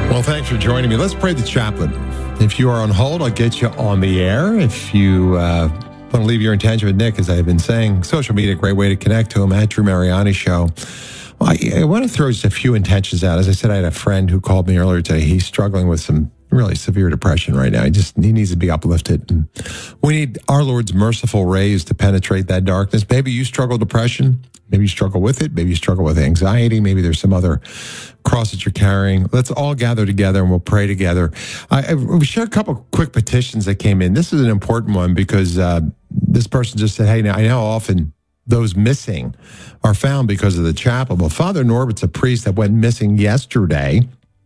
Well, thanks for joining me. Let's pray the chaplain. If you are on hold, I'll get you on the air. If you want to leave your intention with Nick, as I've been saying, social media, a great way to connect to him, at Drew Mariani Show. Well, I want to throw just a few intentions out. As I said, I had a friend who called me earlier today. He's struggling with some really severe depression right now. He needs to be uplifted. And we need our Lord's merciful rays to penetrate that darkness. Maybe you struggle with depression. Maybe you struggle with it. Maybe you struggle with anxiety. Maybe there's some other cross that you're carrying. Let's all gather together and we'll pray together. We shared a couple of quick petitions that came in. This is an important one because this person just said, hey, now I know often those missing are found because of the chapel. Well, Father Norbert's a priest that went missing yesterday.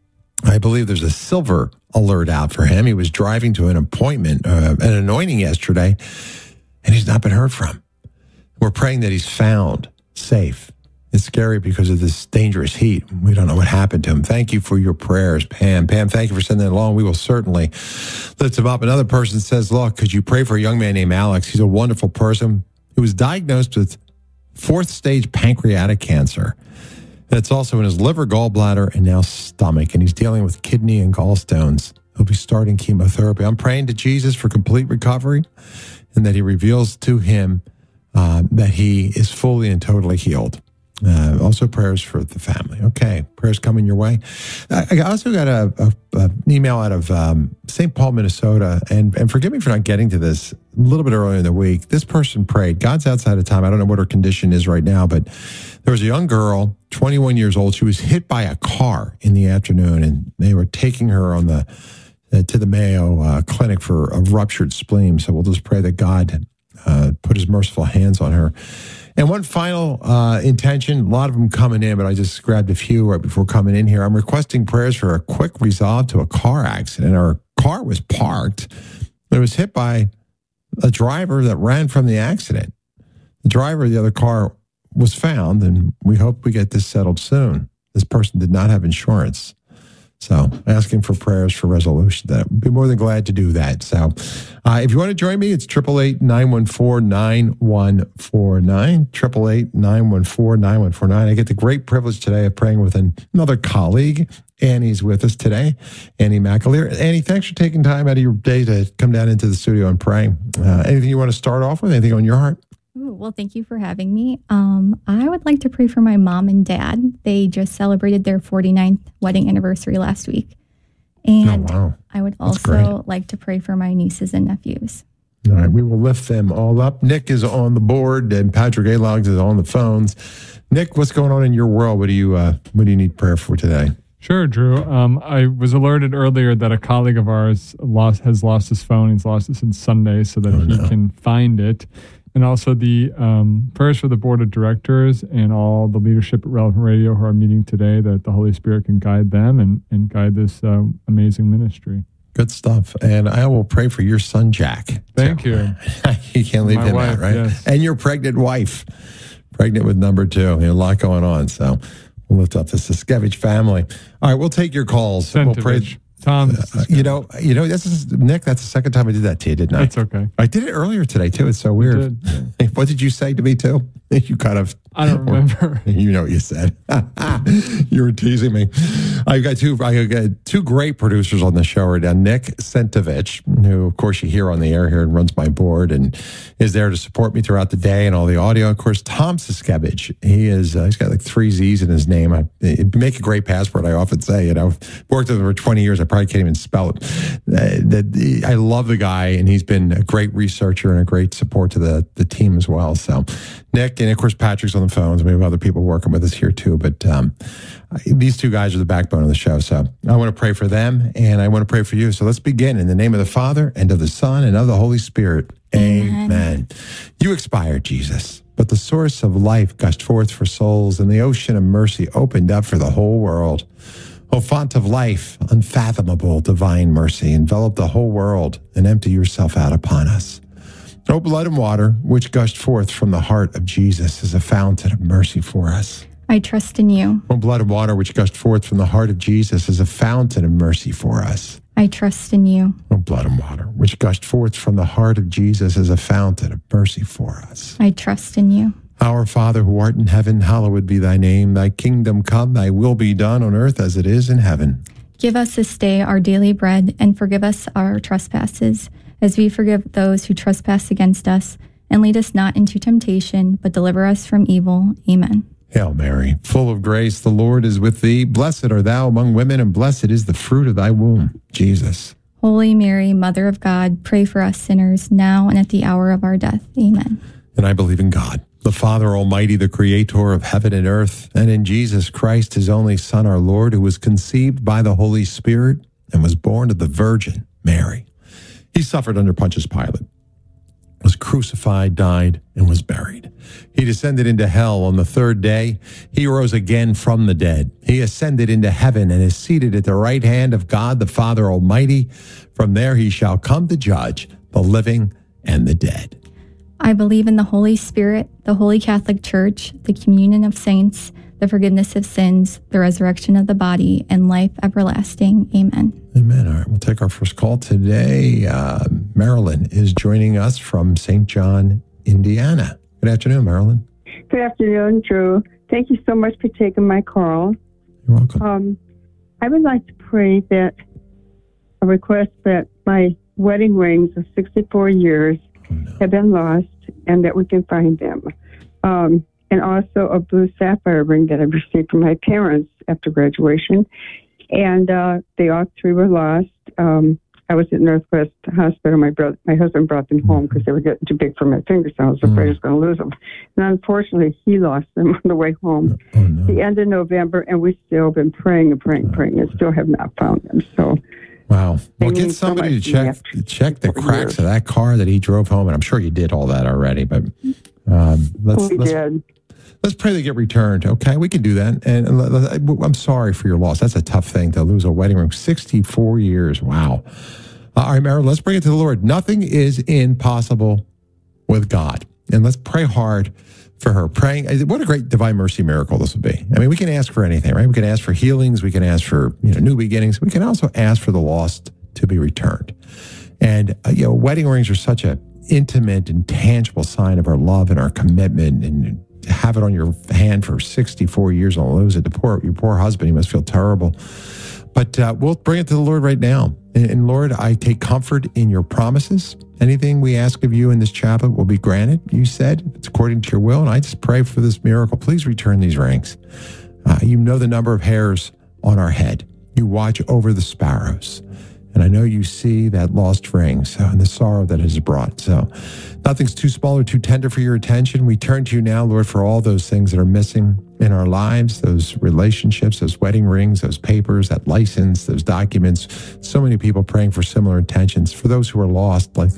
I believe there's a silver alert out for him. He was driving to an appointment, an anointing yesterday, and he's not been heard from. We're praying that he's found safe. It's scary because of this dangerous heat. We don't know what happened to him. Thank you for your prayers, Pam. Pam, thank you for sending that along. We will certainly lift him up. Another person says, look, could you pray for a young man named Alex? He's a wonderful person who was diagnosed with 4th stage pancreatic cancer. And it's also in his liver, gallbladder, and now stomach. And he's dealing with kidney and gallstones. He'll be starting chemotherapy. I'm praying to Jesus for complete recovery and that he reveals to him that he is fully and totally healed. Also prayers for the family. Okay, prayers coming your way. I also got an email out of St. Paul, Minnesota, and forgive me for not getting to this a little bit earlier in the week. This person prayed. God's outside of time. I don't know what her condition is right now, but there was a young girl, 21 years old. She was hit by a car in the afternoon, and they were taking her on to the Mayo Clinic for a ruptured spleen. So we'll just pray that God put his merciful hands on her. And one final intention, a lot of them coming in, but I just grabbed a few right before coming in here. I'm requesting prayers for a quick resolve to a car accident. Our car was parked. It was hit by a driver that ran from the accident. The driver of the other car was found, and we hope we get this settled soon. This person did not have insurance. So asking for prayers for resolution. That would be more than glad to do that. So if you want to join me, it's 888-914-9149, 888-914-9149. I get the great privilege today of praying with another colleague. Annie's with us today, Annie McAleer. Annie, thanks for taking time out of your day to come down into the studio and pray. Anything you want to start off with? Anything on your heart? Well, thank you for having me. I would like to pray for my mom and dad. They just celebrated their 49th wedding anniversary last week. And I would also like to pray for my nieces and nephews. All right, we will lift them all up. Nick is on the board and Patrick Alogs is on the phones. Nick, what's going on in your world? What do you need prayer for today? Sure, Drew. I was alerted earlier that a colleague of ours has lost his phone. He's lost it since Sunday so that he can find it. And also the prayers for the board of directors and all the leadership at Relevant Radio who are meeting today, that the Holy Spirit can guide them and guide this amazing ministry. Good stuff. And I will pray for your son, Jack. Thank you. You can't leave him out, right? Yes. And your pregnant wife. Pregnant with number 2. A lot going on. So we'll lift up the Siskevich family. All right, we'll take your calls. We'll pray. Tom, this is Nick. That's the second time I did that to you, didn't I? That's okay. I did it earlier today too. It's so weird. What did you say to me too? You kind of. I don't remember. You know what you said. You were teasing me. I got two great producers on the show right now. Nick Sentovich, who of course you hear on the air here and runs my board and is there to support me throughout the day and all the audio. Of course, Tom Siskevich. He's got like 3 Z's in his name. It'd make a great password. I often say, I've worked with him for 20 years. I probably can't even spell it. I love the guy, and he's been a great researcher and a great support to the team as well. So Nick, and of course Patrick's on the phones. We have other people working with us here too, but these two guys are the backbone of the show. So I want to pray for them, and I want to pray for you. So let's begin in the name of the Father, and of the Son, and of the Holy Spirit. Amen. You expired, Jesus, but the source of life gushed forth for souls, and the ocean of mercy opened up for the whole world. O font of life, unfathomable divine mercy, envelop the whole world and empty yourself out upon us. O blood and water, which gushed forth from the heart of Jesus, is a fountain of mercy for us. I trust in you. O blood and water, which gushed forth from the heart of Jesus, is a fountain of mercy for us. I trust in you. O blood and water, which gushed forth from the heart of Jesus, is a fountain of mercy for us. I trust in you. Our Father, who art in heaven, hallowed be thy name. Thy kingdom come, thy will be done on earth as it is in heaven. Give us this day our daily bread, and forgive us our trespasses, as we forgive those who trespass against us. And lead us not into temptation, but deliver us from evil. Amen. Hail Mary, full of grace, the Lord is with thee. Blessed art thou among women, and blessed is the fruit of thy womb, Jesus. Holy Mary, Mother of God, pray for us sinners, now and at the hour of our death. Amen. And I believe in God, the Father Almighty, the creator of heaven and earth, and in Jesus Christ, his only Son, our Lord, who was conceived by the Holy Spirit and was born of the Virgin Mary. He suffered under Pontius Pilate, was crucified, died, and was buried. He descended into hell on the third day. He rose again from the dead. He ascended into heaven and is seated at the right hand of God, the Father Almighty. From there he shall come to judge the living and the dead. I believe in the Holy Spirit, the Holy Catholic Church, the communion of saints, the forgiveness of sins, the resurrection of the body, and life everlasting. Amen. Amen. All right, we'll take our first call today. Marilyn is joining us from St. John, Indiana. Good afternoon, Marilyn. Good afternoon, Drew. Thank you so much for taking my call. You're welcome. I would like to pray that a request that my wedding rings of 64 years have been lost and that we can find them. And also a blue sapphire ring that I received from my parents after graduation. And they all three were lost. I was at Northwest Hospital. My husband brought them home because they were getting too big for my fingers. So I was afraid I was going to lose them. And unfortunately, he lost them on the way home. Oh, no. The end of November, and we've still been praying and still have not found them. So, wow. Well, get somebody to check the cracks of that car that he drove home. And I'm sure you did all that already. But let's pray they get returned, okay? We can do that. And I'm sorry for your loss. That's a tough thing to lose a wedding ring. 64 years. Wow. All right, Marilyn, let's bring it to the Lord. Nothing is impossible with God. And let's pray hard for her. Praying, what a great divine mercy miracle this would be. I mean, we can ask for anything, right? We can ask for healings. We can ask for new beginnings. We can also ask for the lost to be returned. And, wedding rings are such an intimate and tangible sign of our love and our commitment, and to have it on your hand for 64 years and lose it. Your poor husband, he must feel terrible. But we'll bring it to the Lord right now. And Lord, I take comfort in your promises. Anything we ask of you in this chaplet will be granted. You said it's according to your will. And I just pray for this miracle. Please return these rings. You know the number of hairs on our head. You watch over the sparrows. And I know you see that lost ring, and the sorrow that it has brought. So nothing's too small or too tender for your attention. We turn to you now, Lord, for all those things that are missing in our lives, those relationships, those wedding rings, those papers, that license, those documents. So many people praying for similar intentions. For those who are lost, like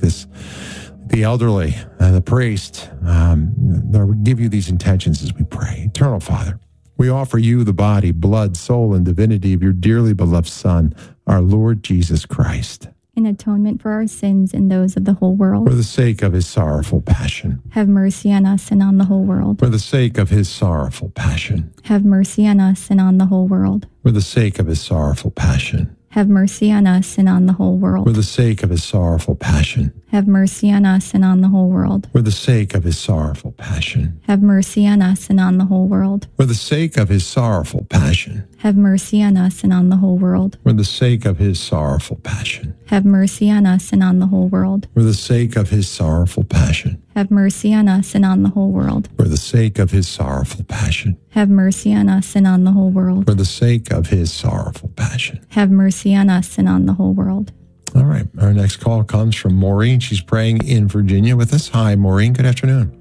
the elderly, the priest, Lord, we give you these intentions as we pray. Eternal Father, we offer you the body, blood, soul, and divinity of your dearly beloved Son, our Lord Jesus Christ, in atonement for our sins and those of the whole world. For the sake of his sorrowful passion. Have mercy on us and on the whole world. For the sake of his sorrowful passion. Have mercy on us and on the whole world. For the sake of his sorrowful passion. Have mercy on us and on the whole world. For the sake of his sorrowful passion. Have mercy on us and on the whole world. For the sake of his sorrowful passion. Have mercy on us and on the whole world. For the sake of his sorrowful passion. Have mercy on us and on the whole world. For the sake of his sorrowful passion. Have mercy on us and on the whole world. For the sake of his sorrowful passion. Have mercy on us and on the whole world. For the sake of his sorrowful passion. Have mercy on us and on the whole world. For the sake of his sorrowful passion. Have mercy on us and on the whole world. All right. Our next call comes from Maureen. She's praying in Virginia with us. Hi, Maureen. Good afternoon.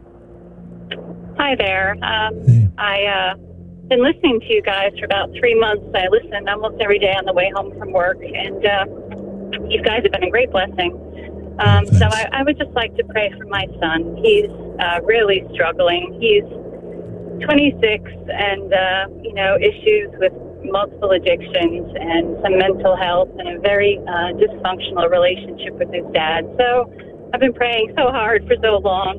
Hi there. Hey. I've been listening to you guys for about 3 months. I listen almost every day on the way home from work, and you guys have been a great blessing. So I would just like to pray for my son. He's really struggling. He's 26 and, issues with multiple addictions and some mental health and a very dysfunctional relationship with his dad. So I've been praying so hard for so long.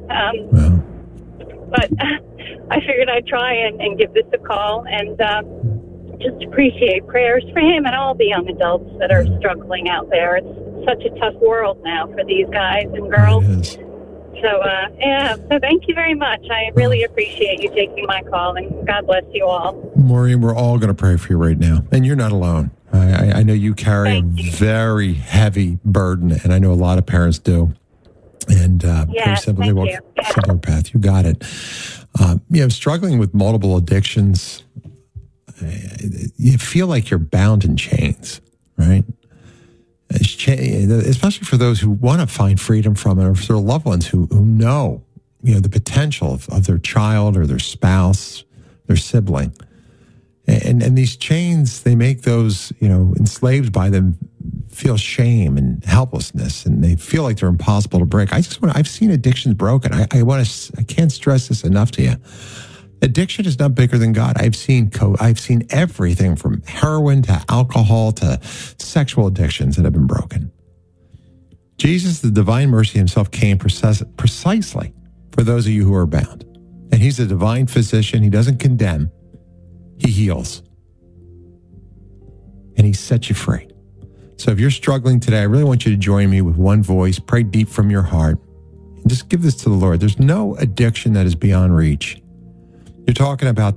But I figured I'd try and give this a call and just appreciate prayers for him and all the young adults that are struggling out there. It's such a tough world now for these guys and girls. So thank you very much. I really appreciate you taking my call, and God bless you all. Maureen, we're all going to pray for you right now, and you're not alone. I know you carry a very heavy burden, and I know a lot of parents do. And very simply walk the Lord path. You got it. Struggling with multiple addictions, you feel like you're bound in chains, right? Especially for those who want to find freedom from it, or for their loved ones who know, the potential of their child or their spouse, their sibling. And these chains, they make those, enslaved by them feel shame and helplessness, and they feel like they're impossible to break. I've seen addictions broken. I can't stress this enough to you. Addiction is not bigger than God. I've seen everything from heroin to alcohol to sexual addictions that have been broken. Jesus, the divine mercy himself, came precisely for those of you who are bound. And he's a divine physician. He doesn't condemn. He heals. And he sets you free. So if you're struggling today, I really want you to join me with one voice. Pray deep from your heart. And just give this to the Lord. There's no addiction that is beyond reach. You're talking about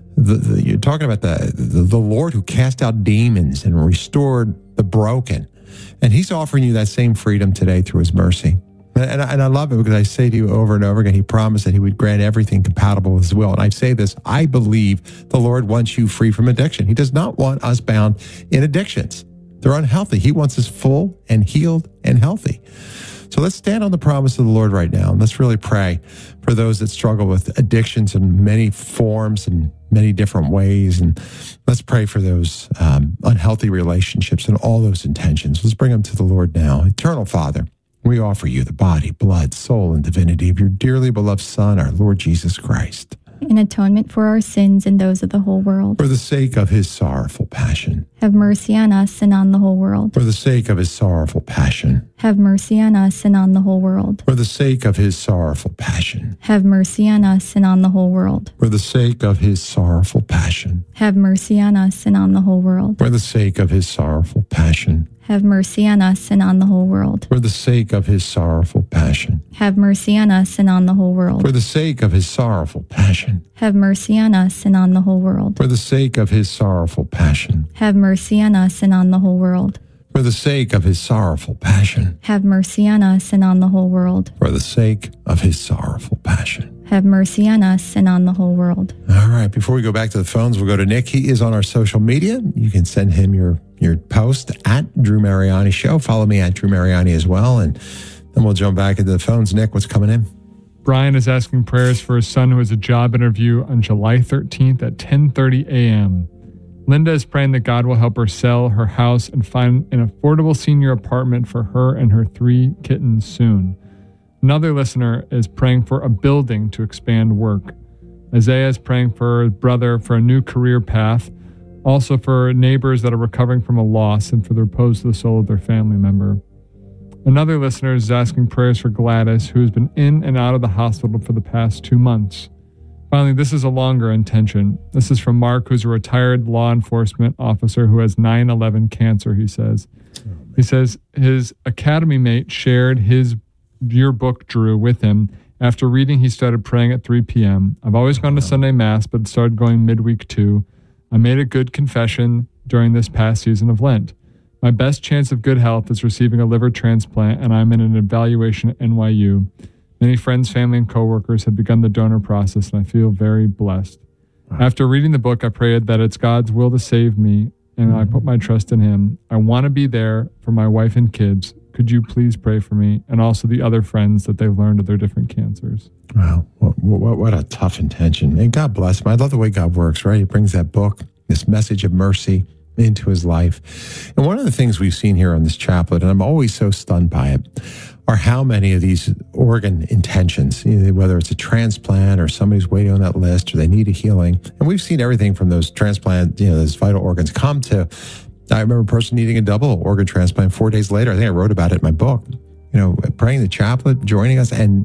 the Lord who cast out demons and restored the broken. And he's offering you that same freedom today through his mercy. And I love it because I say to you over and over again, he promised that he would grant everything compatible with his will. And I say this, I believe the Lord wants you free from addiction. He does not want us bound in addictions. They're unhealthy. He wants us full and healed and healthy. So let's stand on the promise of the Lord right now. And let's really pray for those that struggle with addictions in many forms and many different ways. And let's pray for those unhealthy relationships and all those intentions. Let's bring them to the Lord now. Eternal Father, we offer you the body, blood, soul, and divinity of your dearly beloved Son, our Lord Jesus Christ. In atonement for our sins and those of the whole world. For the sake of his sorrowful passion. Have mercy on us and on the whole world. For the sake of his sorrowful passion. Have mercy on us and on the whole world. For the sake of his sorrowful passion. Have mercy on us and on the whole world. For the sake of his sorrowful passion. Have mercy on us and on the whole world. For the sake of his sorrowful passion. Have mercy on us and on the whole world. For the sake of his sorrowful passion. Have mercy on us and on the whole world. For the sake of his sorrowful passion. Have mercy on us and on the whole world. For the sake of his sorrowful passion. Have mercy on us and on the whole world. For the sake of his sorrowful passion. Have mercy on us and on the whole world. For the sake of his sorrowful passion. Have mercy on us and on the whole world. All right. Before we go back to the phones, we'll go to Nick. He is on our social media. You can send him your post at Drew Mariani Show. Follow me at Drew Mariani as well. And then we'll jump back into the phones. Nick, what's coming in? Brian is asking prayers for his son who has a job interview on July 13th at 10:30 a.m. Linda is praying that God will help her sell her house and find an affordable senior apartment for her and her 3 kittens soon. Another listener is praying for a building to expand work. Isaiah is praying for his brother for a new career path, also for neighbors that are recovering from a loss and for the repose of the soul of their family member. Another listener is asking prayers for Gladys, who has been in and out of the hospital for the past 2 months. Finally, this is a longer intention. This is from Mark, who's a retired law enforcement officer who has 9/11 cancer, he says. He says his academy mate shared your book, Drew, with him. After reading, he started praying at 3 p.m. I've always gone to Sunday Mass, but started going midweek too. I made a good confession during this past season of Lent. My best chance of good health is receiving a liver transplant, and I'm in an evaluation at NYU. Many friends, family, and coworkers have begun the donor process, and I feel very blessed. Wow. After reading the book, I prayed that it's God's will to save me, and I put my trust in him. I want to be there for my wife and kids. Could you please pray for me and also the other friends that they've learned of their different cancers? Wow, what a tough intention. And God bless him. I love the way God works, right? He brings that book, this message of mercy into his life. And one of the things we've seen here on this chaplet, and I'm always so stunned by it, are how many of these organ intentions, whether it's a transplant or somebody's waiting on that list or they need a healing. And we've seen everything from those transplant, those vital organs come to, I remember a person needing a double organ transplant 4 days later. I think I wrote about it in my book, praying the chaplet, joining us and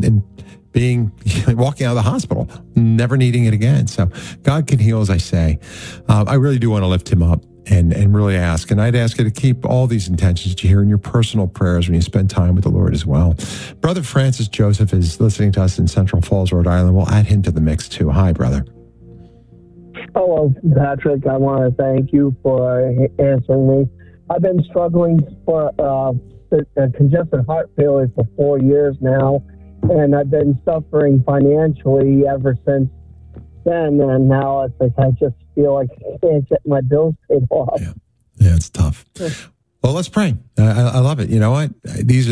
being walking out of the hospital, never needing it again. So God can heal, as I say. I really do want to lift him up and really ask. And I'd ask you to keep all these intentions that you hear in your personal prayers when you spend time with the Lord as well. Brother Francis Joseph is listening to us in Central Falls, Rhode Island. We'll add him to the mix too. Hi, brother. Hello, Patrick. I want to thank you for answering me. I've been struggling for a congested heart failure for 4 years now, and I've been suffering financially ever since then. And now it's like I just feel like I can't get my bills paid off. Yeah, it's tough. Well, let's pray. I love it. You know what? These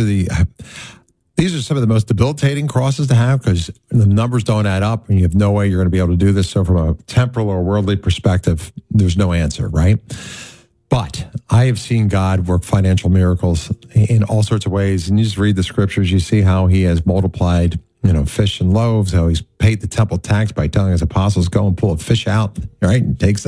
are some of the most debilitating crosses to have because the numbers don't add up and you have no way you're going to be able to do this. So from a temporal or worldly perspective, there's no answer, right? But I have seen God work financial miracles in all sorts of ways. And you just read the scriptures, you see how he has multiplied, fish and loaves, how he's paid the temple tax by telling his apostles, go and pull a fish out, right? And takes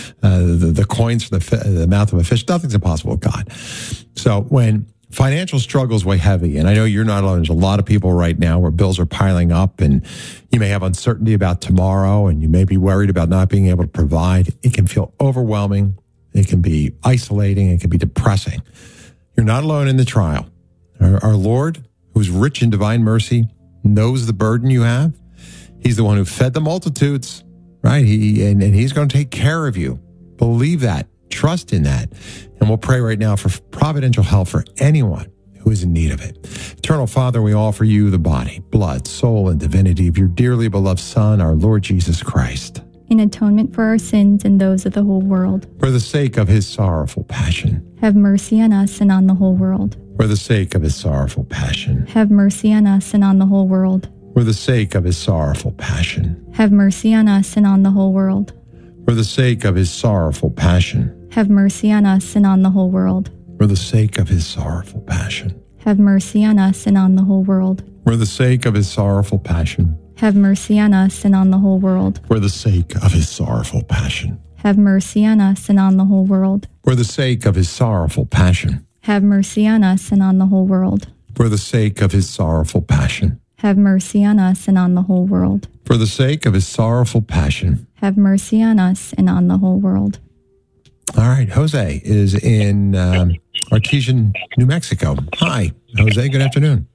the coins from the mouth of a fish. Nothing's impossible with God. So when financial struggles weigh heavy, and I know you're not alone. There's a lot of people right now where bills are piling up and you may have uncertainty about tomorrow and you may be worried about not being able to provide. It can feel overwhelming. It can be isolating. It can be depressing. You're not alone in the trial. Our Lord, who's rich in divine mercy, knows the burden you have. He's the one who fed the multitudes, right? And he's going to take care of you. Believe that. Trust in that. And we'll pray right now for providential help for anyone who is in need of it. Eternal Father, we offer you the body, blood, soul, and divinity of your dearly beloved Son, our Lord Jesus Christ, in atonement for our sins and those of the whole world. For the sake of his sorrowful passion, have mercy on us and on the whole world. For the sake of his sorrowful passion, have mercy on us and on the whole world. For the sake of his sorrowful passion, have mercy on us and on the whole world. For the sake of his sorrowful passion, have mercy on us and on the whole world. For the sake of his sorrowful passion, have mercy on us and on the whole world. For the sake of his sorrowful passion, have mercy on us and on the whole world. For the sake of his sorrowful passion, have mercy on us and on the whole world. For the sake of his sorrowful passion, have mercy on us and on the whole world. For the sake of his sorrowful passion, have mercy on us and on the whole world. For the sake of his sorrowful passion, have mercy on us and on the whole world. All right. Jose is in Artesia, New Mexico. Hi, Jose. Good afternoon.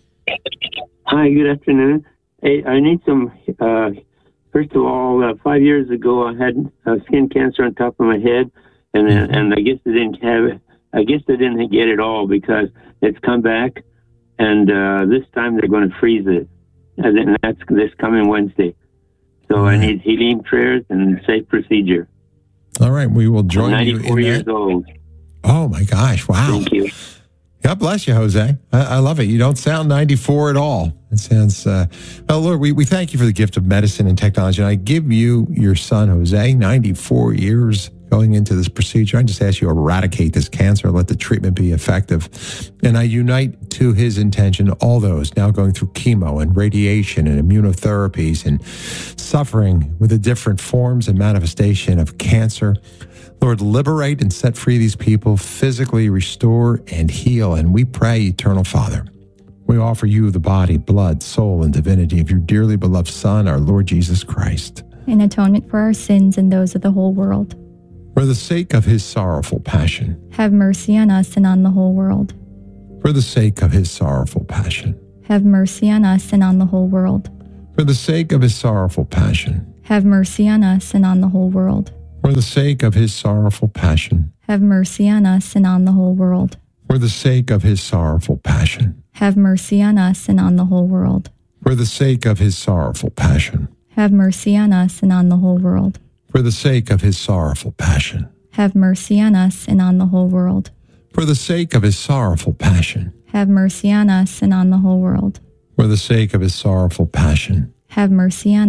Hi, good afternoon. Hey, I need some, first of all, 5 years ago, I had skin cancer on top of my head, and I guess I didn't have it. I guess I didn't get it all because it's come back, and this time they're going to freeze it. And that's this coming Wednesday. So I need healing prayers and safe procedure. All right, we will join you in that. 94 years old. Oh, my gosh. Wow. Thank you. God bless you, Jose. I love it. You don't sound 94 at all. It sounds, well, Lord, we thank you for the gift of medicine and technology. And I give you your son, Jose, 94 years going into this procedure. I just ask you to eradicate this cancer, let the treatment be effective. And I unite to his intention all those now going through chemo and radiation and immunotherapies and suffering with the different forms and manifestation of cancer. Lord, liberate and set free these people, physically restore and heal. And we pray, Eternal Father, we offer you the body, blood, soul, and divinity of your dearly beloved Son, our Lord Jesus Christ, in atonement for our sins and those of the whole world. For the sake of his sorrowful passion, have mercy on us and on the whole world. For the sake of his sorrowful passion, have mercy on us and on the whole world. For the sake of his sorrowful passion, have mercy on us and on the whole world. For the sake of his sorrowful passion, have mercy on us and on the whole world. For the sake of his sorrowful passion, have mercy on us and on the whole world. For the sake of his sorrowful passion, have mercy on us and on the whole world. For the sake of his sorrowful passion, have mercy on us and on the whole world. For the sake of his sorrowful passion, have mercy on us and on the whole world. For the sake of his sorrowful passion, have mercy on